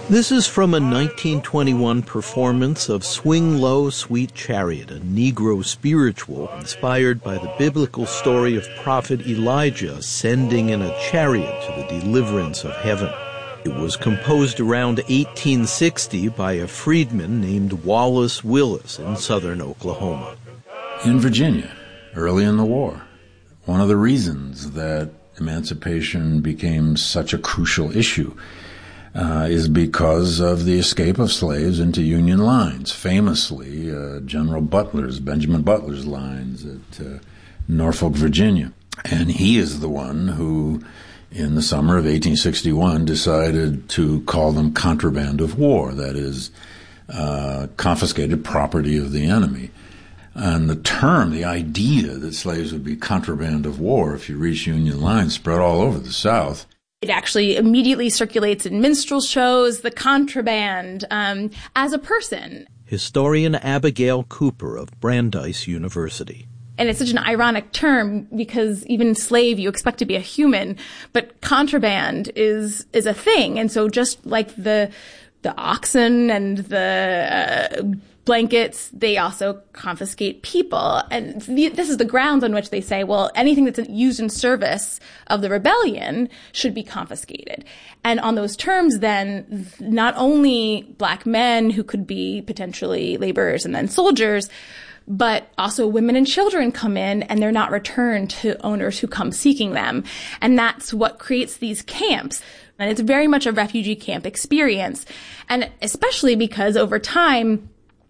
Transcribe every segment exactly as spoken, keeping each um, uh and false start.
This is from a nineteen twenty-one performance of Swing Low, Sweet Chariot, a Negro spiritual inspired by the biblical story of prophet Elijah ascending in a chariot to the deliverance of heaven. It was composed around eighteen sixty by a freedman named Wallace Willis in southern Oklahoma. In Virginia, early in the war, one of the reasons that emancipation became such a crucial issue Uh, is because of the escape of slaves into Union lines. Famously, uh, General Butler's, Benjamin Butler's lines at uh, Norfolk, Virginia. And he is the one who, in the summer of eighteen sixty-one, decided to call them contraband of war, that is, uh, confiscated property of the enemy. And the term, the idea that slaves would be contraband of war if you reach Union lines, spread all over the South. It actually immediately circulates in minstrel shows, the contraband, um, as a person. Historian Abigail Cooper of Brandeis University. And it's such an ironic term because even slave, you expect to be a human, but contraband is is a thing. And so just like the the oxen and the uh, blankets, they also confiscate people. And this is the grounds on which they say, well, anything that's used in service of the rebellion should be confiscated. And on those terms, then, not only black men who could be potentially laborers and then soldiers, but also women and children come in and they're not returned to owners who come seeking them. And that's what creates these camps. And it's very much a refugee camp experience. And especially because over time,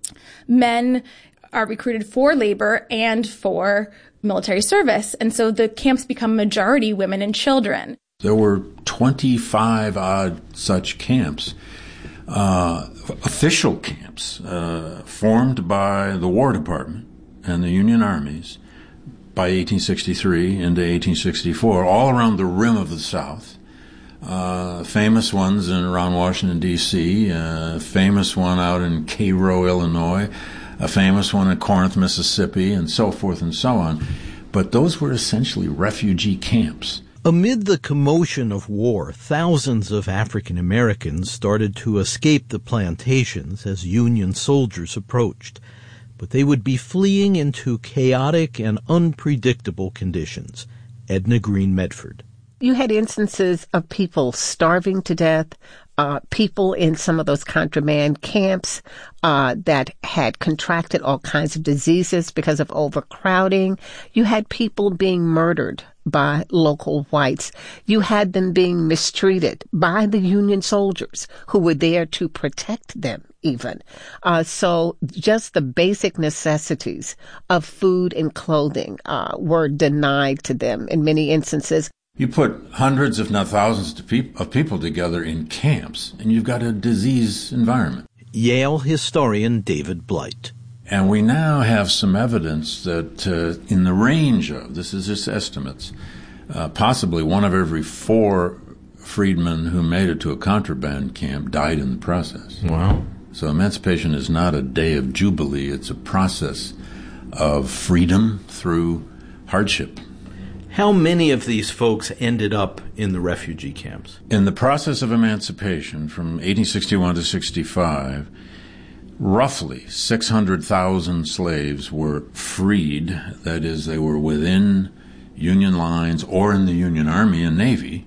men are recruited for labor and for military service. And so the camps become majority women and children. There were twenty-five odd such camps, uh, official camps, uh, formed by the War Department and the Union armies by eighteen sixty-three into eighteen sixty-four, all around the rim of the South. Uh, famous ones in around Washington, D C, a uh, famous one out in Cairo, Illinois, a famous one in Corinth, Mississippi, and so forth and so on. But those were essentially refugee camps. Amid the commotion of war, thousands of African Americans started to escape the plantations as Union soldiers approached. But they would be fleeing into chaotic and unpredictable conditions. Edna Green Medford. You had instances of people starving to death, uh, people in some of those contraband camps uh, that had contracted all kinds of diseases because of overcrowding. You had people being murdered by local whites. You had them being mistreated by the Union soldiers who were there to protect them even. Uh, so just the basic necessities of food and clothing uh, were denied to them in many instances. You put hundreds, if not thousands, of people together in camps, and you've got a disease environment. Yale historian David Blight. And we now have some evidence that uh, in the range of, this is just estimates, uh, possibly one of every four freedmen who made it to a contraband camp died in the process. Wow. So emancipation is not a day of jubilee. It's a process of freedom through hardship. How many of these folks ended up in the refugee camps? In the process of emancipation from eighteen sixty-one to sixty-five, roughly six hundred thousand slaves were freed. That is, they were within Union lines or in the Union Army and Navy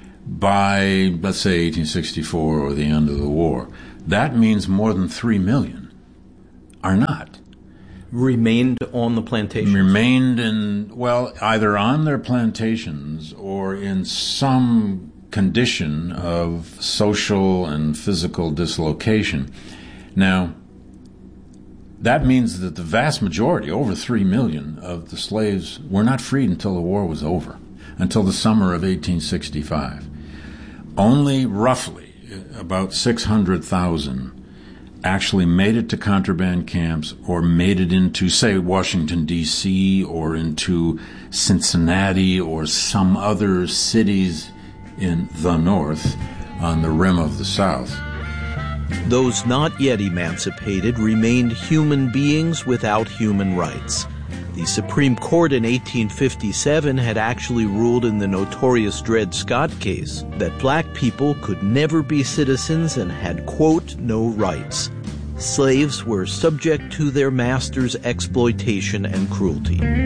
by, let's say, eighteen sixty-four or the end of the war. That means more than three million are not. Remained on the plantations? Remained in, well, either on their plantations or in some condition of social and physical dislocation. Now, that means that the vast majority, over three million of the slaves, were not freed until the war was over, until the summer of eighteen sixty-five. Only roughly about six hundred thousand actually made it to contraband camps or made it into, say, Washington, D C or into Cincinnati or some other cities in the North on the rim of the South. Those not yet emancipated remained human beings without human rights. The Supreme Court in eighteen fifty-seven had actually ruled in the notorious Dred Scott case that black people could never be citizens and had, quote, no rights. Slaves were subject to their masters' exploitation and cruelty.